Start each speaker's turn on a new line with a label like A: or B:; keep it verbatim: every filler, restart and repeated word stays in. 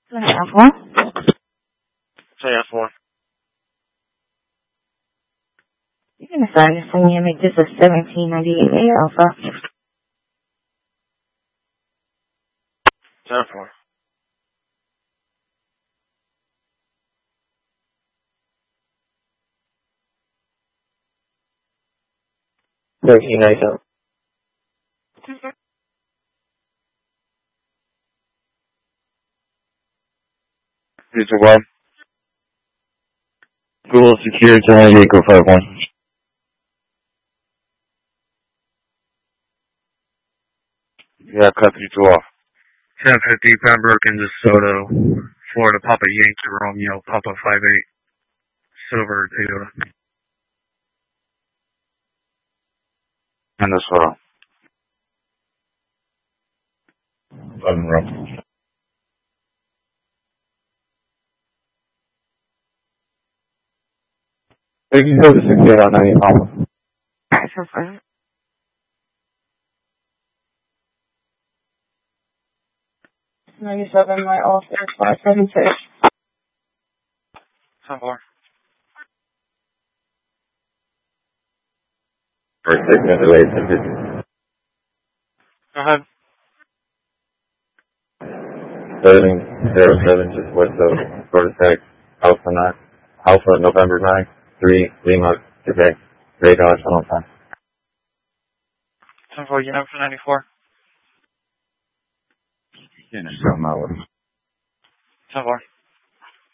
A: Alpha.
B: Say F one.
A: You can decide if we need to make this a seventeen ninety-eight A Alpha.
B: Say F one.
C: Thirteen ninety-seven.
B: It's a web. Google secure to ninety-eight go five one. Yeah, copy two off. ten fifty Pembroke in DeSoto, Florida, Papa Yankee Romeo, Papa five eight, Silver Toyota. And DeSoto. eleven row.
C: They can go to sixty-eight on ninety Alpha.
A: Alright, so far. ninety-seven, my all four five seven six.
B: ten four.
C: First six delayed ten fifty.
B: Go ahead.
C: Seven zero seven just west of Vertex, Alpha nine, Alpha November nine, three Lima Quebec, radar tunnel time.
B: ten four, you know for ninety-four.
C: Finish something out.
B: ten four.